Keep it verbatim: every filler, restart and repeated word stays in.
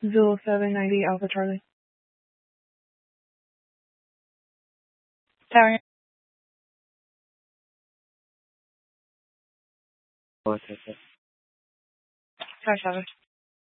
Zulu seven ninety Alpha Charlie. Tower. Oh, okay, okay. Tower seven.